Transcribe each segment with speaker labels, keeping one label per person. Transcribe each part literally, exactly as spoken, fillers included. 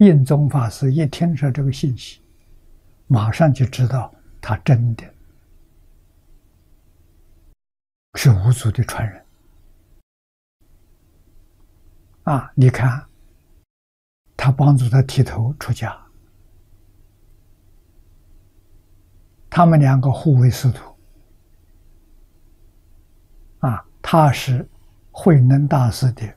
Speaker 1: 印宗法师一听说这个信息，马上就知道他真的是五祖的传人啊！你看，他帮助他剃头出家，他们两个互为师徒啊！他是慧能大师的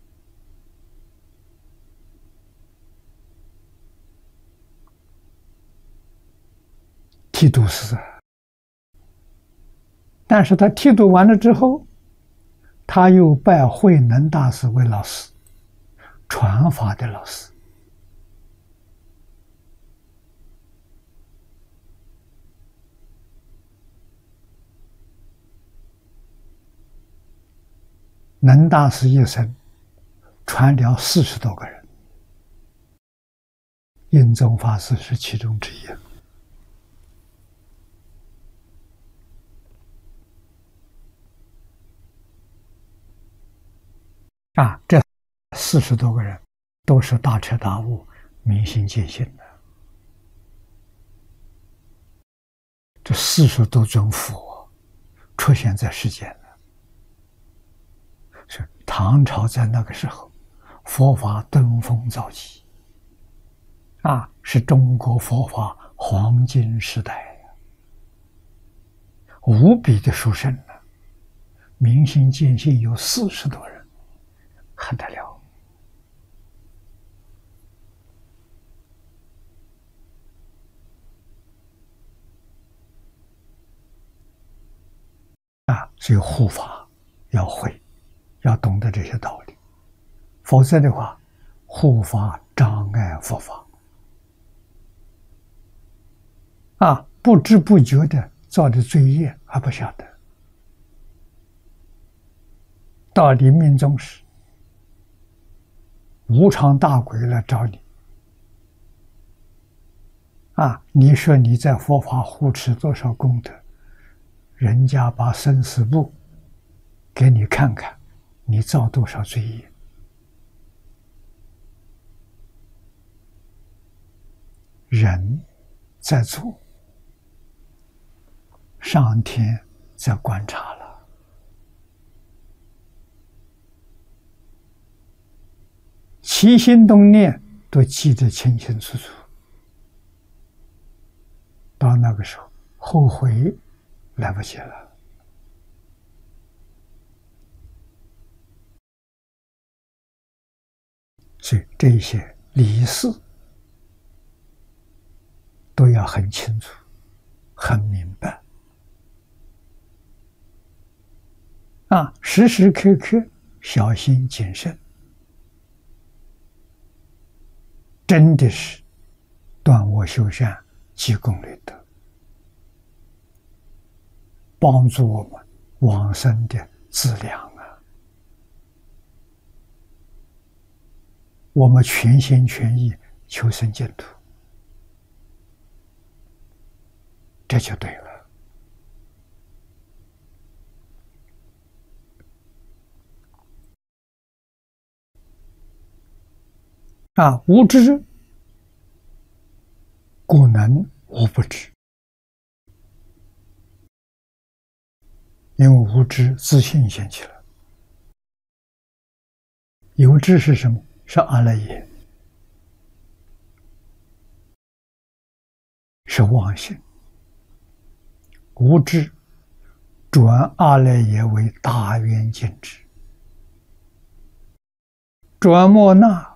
Speaker 1: 剃度师，但是他剃度完了之后，他又拜慧能大师为老师，传法的老师。能大师一生传了四十多个人，印宗法师是其中之一。啊，这四十多个人都是大彻大悟、明心见性的。这四十多尊佛出现在世间了。是唐朝在那个时候，佛法登峰造极，啊，是中国佛法黄金时代呀，无比的殊胜了。明心见性有四十多人。很得了啊！所以护法要会，要懂得这些道理，否则的话，护法障碍佛法啊，不知不觉的造的罪业还不晓得，到临命终时，无常大鬼来找你啊！你说你在佛法护持多少功德，人家把生死簿给你看看，你造多少罪业。人在做，上天在观察了。起心动念都记得清清楚楚，到那个时候后悔来不及了。所以这些理事都要很清楚、很明白啊，时时刻刻小心谨慎。真的是断恶修善、积功累德，帮助我们往生的资粮啊！我们全心全意求生净土，这就对了。啊，无知故能无不知，因为无知自信现起了。有知是什么？是阿赖耶，是妄心。无知转阿赖耶为大圆镜智，转莫那